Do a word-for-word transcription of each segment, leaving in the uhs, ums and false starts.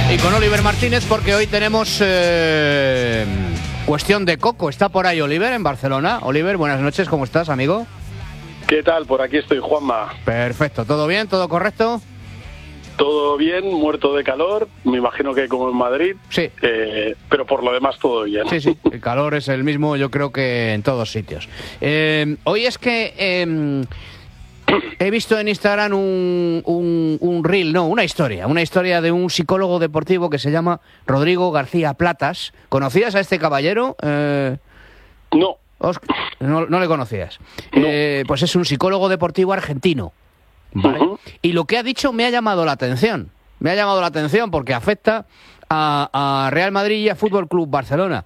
Y con Oliver Martínez, porque hoy tenemos eh, cuestión de Coco. Está por ahí Oliver en Barcelona. Oliver, buenas noches, ¿cómo estás, amigo? ¿Qué tal? Por aquí estoy, Juanma. Perfecto, ¿todo bien? ¿Todo correcto? Todo bien, muerto de calor, me imagino que como en Madrid, sí. eh, pero por lo demás todo bien. Sí, sí, el calor es el mismo, yo creo que en todos sitios. Eh, hoy es que eh, he visto en Instagram un, un, un reel, no, una historia, una historia de un psicólogo deportivo que se llama Rodrigo García Platas. ¿Conocías a este caballero? Eh, no. Oscar, no. No le conocías. No. Eh, pues es un psicólogo deportivo argentino. ¿Vale? Uh-huh. Y lo que ha dicho me ha llamado la atención. Me ha llamado la atención porque afecta a, a Real Madrid y a Fútbol Club Barcelona.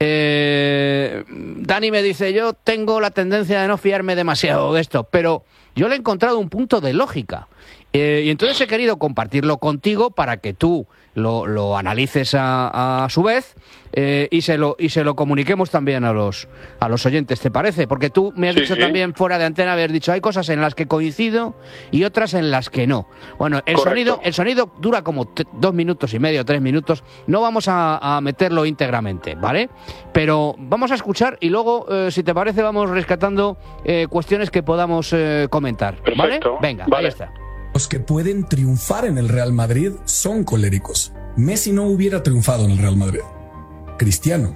Eh, Dani me dice, yo tengo la tendencia de no fiarme demasiado de esto, pero yo le he encontrado un punto de lógica. Eh, y entonces he querido compartirlo contigo para que tú lo, lo analices a, a su vez eh, y se lo y se lo comuniquemos también a los a los oyentes, ¿te parece? Porque tú me has sí, dicho sí. también fuera de antena, haber dicho hay cosas en las que coincido y otras en las que no. Bueno, el Correcto. sonido el sonido dura como t- dos minutos y medio, tres minutos. No vamos a, a meterlo íntegramente, ¿vale? Pero vamos a escuchar y luego, eh, si te parece, vamos rescatando eh, cuestiones que podamos eh, comentar, ¿vale? Perfecto. Venga, vale. ahí está. Los que pueden triunfar en el Real Madrid son coléricos. Messi no hubiera triunfado en el Real Madrid. Cristiano,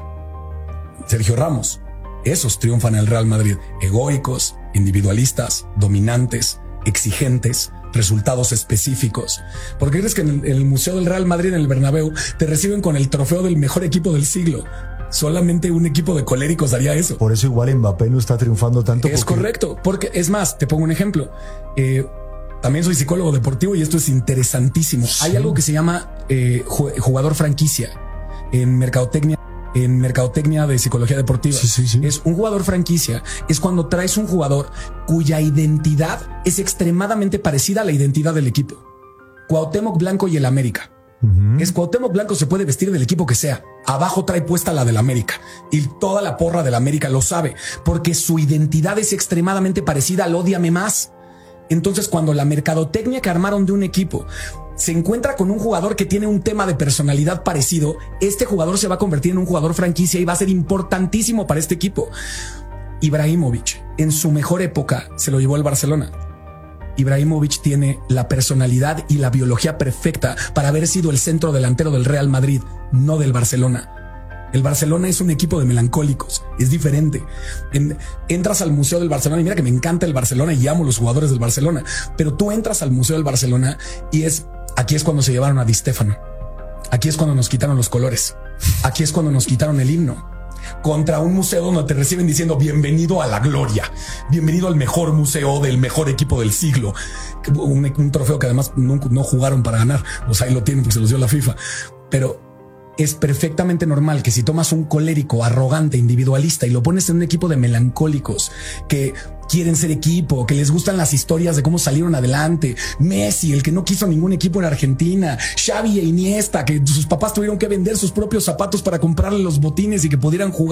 Sergio Ramos, esos triunfan en el Real Madrid. Egoicos, individualistas, dominantes, exigentes, resultados específicos. ¿Por qué crees que en el, en el Museo del Real Madrid, en el Bernabéu, te reciben con el trofeo del mejor equipo del siglo? Solamente un equipo de coléricos haría eso. Por eso igual Mbappé no está triunfando tanto. Es porque... correcto, porque es más, te pongo un ejemplo. Eh, También soy psicólogo deportivo y esto es interesantísimo. Sí. Hay algo que se llama eh, jugador franquicia en mercadotecnia, en mercadotecnia de psicología deportiva. Sí, sí, sí. Es un jugador franquicia. Es cuando traes un jugador cuya identidad es extremadamente parecida a la identidad del equipo. Cuauhtémoc Blanco y el América. Uh-huh. Es Cuauhtémoc Blanco se puede vestir del equipo que sea. Abajo trae puesta la del América y toda la porra del América lo sabe porque su identidad es extremadamente parecida al ódiame más. Entonces, cuando la mercadotecnia que armaron de un equipo se encuentra con un jugador que tiene un tema de personalidad parecido, este jugador se va a convertir en un jugador franquicia y va a ser importantísimo para este equipo. Ibrahimovic, en su mejor época, se lo llevó el Barcelona. Ibrahimovic tiene la personalidad y la biología perfecta para haber sido el centro delantero del Real Madrid, no del Barcelona. El Barcelona es un equipo de melancólicos, es diferente. En, entras al Museo del Barcelona y mira que me encanta el Barcelona y amo los jugadores del Barcelona, pero tú entras al Museo del Barcelona y es aquí es cuando se llevaron a Di Stéfano, aquí es cuando nos quitaron los colores, aquí es cuando nos quitaron el himno. Contra un museo donde te reciben diciendo bienvenido a la gloria, bienvenido al mejor museo del mejor equipo del siglo, un, un trofeo que además no, no jugaron para ganar, o sea, ahí lo tienen porque se los dio la FIFA, pero es perfectamente normal que si tomas un colérico, arrogante, individualista y lo pones en un equipo de melancólicos que quieren ser equipo, que les gustan las historias de cómo salieron adelante, Messi, el que no quiso ningún equipo en Argentina, Xavi e Iniesta, que sus papás tuvieron que vender sus propios zapatos para comprarle los botines y que pudieran jugar.